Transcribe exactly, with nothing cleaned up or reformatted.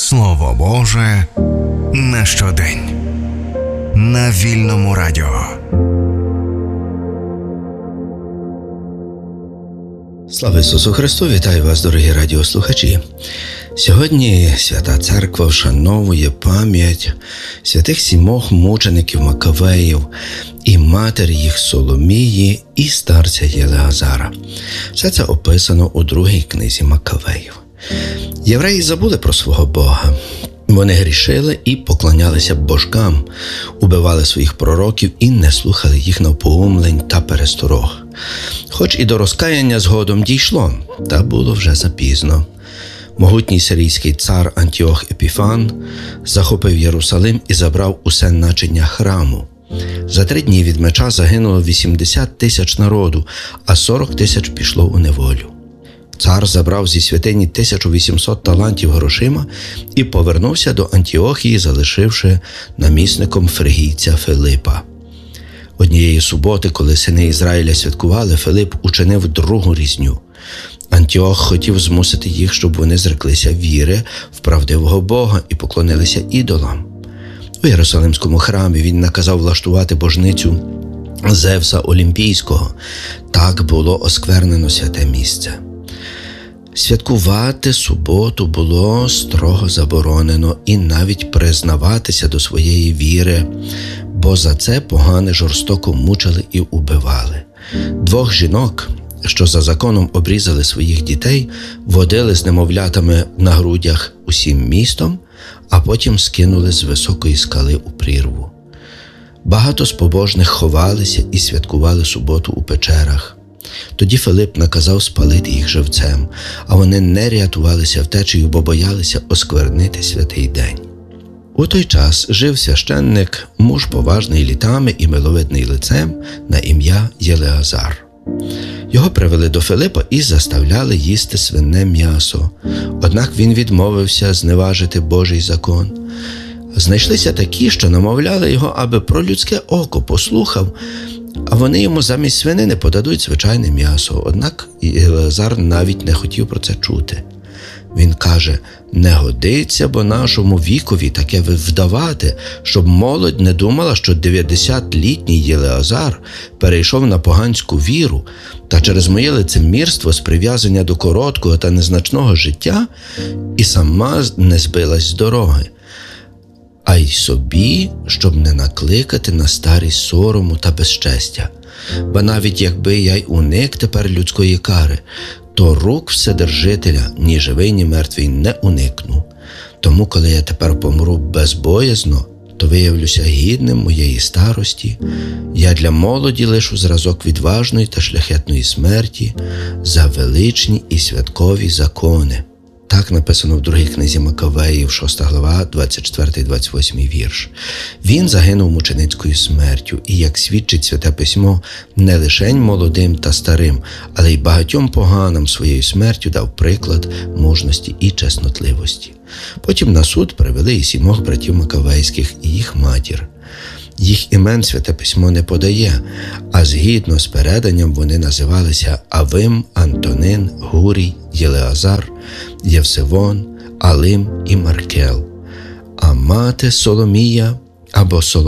Слово Боже на щодень. На Вільному радіо. Слава Ісусу Христу! Вітаю вас, дорогі радіослухачі! Сьогодні Свята Церква вшановує пам'ять святих сімох мучеників Макавеїв і матері їх Соломії і старця Єлеазара. Все це описано у другій книзі Макавеїв. Євреї забули про свого Бога. Вони грішили і поклонялися божкам, убивали своїх пророків і не слухали їх навпоумлень та пересторог. Хоч і до розкаяння згодом дійшло, та було вже запізно. Могутній сирійський цар Антіох Епіфан захопив Єрусалим і забрав усе начиння храму. За три дні від меча загинуло вісімдесят тисяч народу, а сорок тисяч пішло у неволю. Цар забрав зі святині тисячу вісімсот талантів грошима і повернувся до Антіохії, залишивши намісником фригійця Филипа. Однієї суботи, коли сини Ізраїля святкували, Филип учинив другу різню. Антіох хотів змусити їх, щоб вони зреклися віри в правдивого Бога і поклонилися ідолам. У Єрусалимському храмі він наказав влаштувати божницю Зевса Олімпійського. Так було осквернено святе місце. Святкувати суботу було строго заборонено і навіть признаватися до своєї віри, бо за це погани жорстоко мучили і убивали. Двох жінок, що за законом обрізали своїх дітей, водили з немовлятами на грудях усім містом, а потім скинули з високої скали у прірву. Багато з побожних ховалися і святкували суботу у печерах. Тоді Филип наказав спалити їх живцем, а вони не рятувалися втечею, бо боялися осквернити святий день. У той час жив священник, муж поважний літами і миловидний лицем, на ім'я Єлеазар. Його привели до Филипа і заставляли їсти свине м'ясо. Однак він відмовився зневажити Божий закон. Знайшлися такі, що намовляли його, аби про людське око послухав, а вони йому замість свинини подадуть звичайне м'ясо. Однак Єлеазар навіть не хотів про це чути. Він каже: «Не годиться, бо нашому вікові таке вдавати, щоб молодь не думала, що дев'ятдесятилітній Єлеазар перейшов на поганську віру, та через моє лицемірство з прив'язання до короткого та незначного життя і сама не збилась з дороги, а й собі, щоб не накликати на старість сорому та безчестя. Бо навіть якби я й уник тепер людської кари, то рук Вседержителя ні живий, ні мертвий не уникну. Тому, коли я тепер помру безбоязно, то виявлюся гідним моєї старості. Я для молоді лишу зразок відважної та шляхетної смерті за величні і святкові закони». Так написано в другій книзі Макавеїв, шоста глава, двадцять четвертий двадцять восьмий вірш. Він загинув мученицькою смертю, і, як свідчить Святе Письмо, не лишень молодим та старим, але й багатьом поганам своєю смертю дав приклад мужності і чеснотливості. Потім на суд привели і сімох братів Макавейських і їх матір. Їх імен Святе Письмо не подає, а згідно з переданням вони називалися Авим, Антонин, Гурій, Єлеазар, Євсевон, Алим і Маркел. А мати Соломія або Соломія